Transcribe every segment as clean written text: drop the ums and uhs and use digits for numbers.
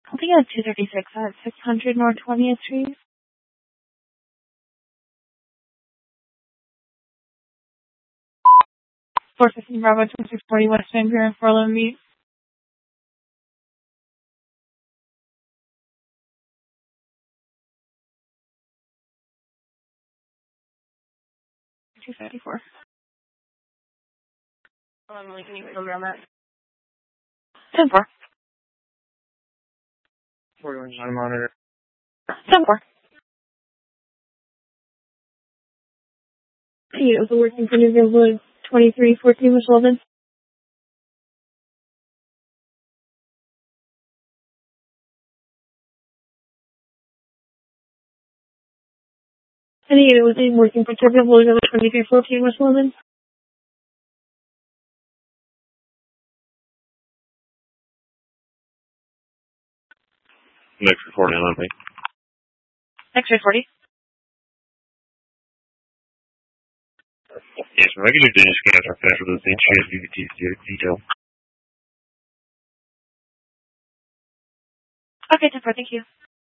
I think it's 236 at 600 North 20th Street. $415 Bravo 2640 West Vancouver and 411 Beat. $254. Emily, can you fill me on that? 10-4. 41 on monitor. 10-4. It was working for New Zealand 2314 Miss Sullivan. I think it was working for Turbulent Blue 2314 Miss Sullivan. Next recording on me. X-ray 40. Yes, ma'am. I can do the scans are faster than the thing. She has detail. Okay, 10-4, thank you.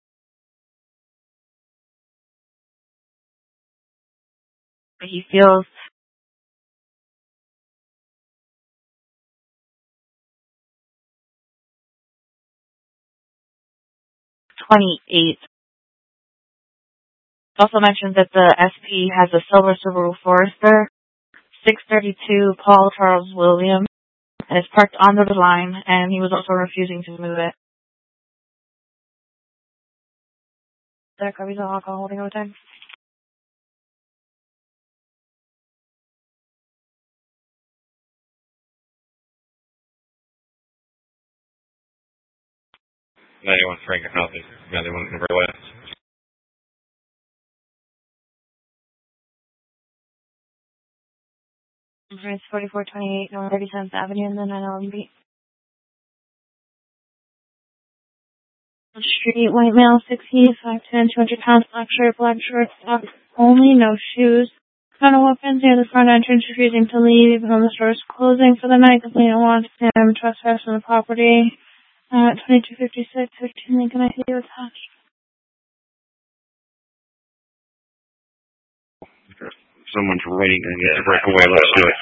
He feels 28. Also mentioned that the SP has a silver Subaru Forester, 632 Paul Charles William, and it's parked under the line, and he was also refusing to move it. That covers the alcohol holding over time. $91 Frankenhausen. $91 number last. It's 4428 North 37th Avenue and then 911 Beat. Street, white male, 16, 5'10", 200 pounds, black shirt, black shorts, socks only, no shoes. Found a weapons near the front entrance, refusing to leave, even though the store is closing for the night. Complainant wants him trespass on the property. 2256, 15 Lincoln, I see you attached. Someone's waiting to get to break away. Let's do it.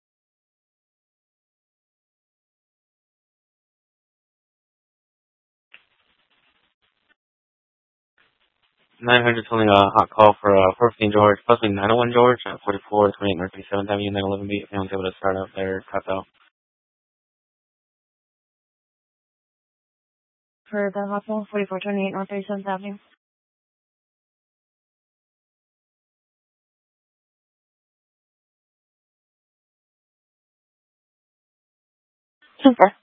$900 telling a hot call for 415 George, possibly 901 George at 4428 North 37th Avenue, 911 Beat. If anyone's able to start up there, cut out. For the hospital, 4428 North 37th Avenue. Super.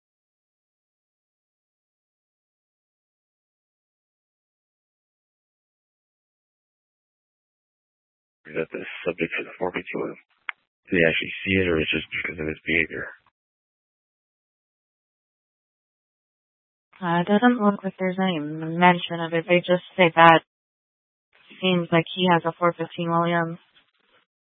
That the subject for the 452 did he actually see it, or is it just because of his behavior? It doesn't look like there's any mention of it. They just say that it seems like he has a 415 Williams.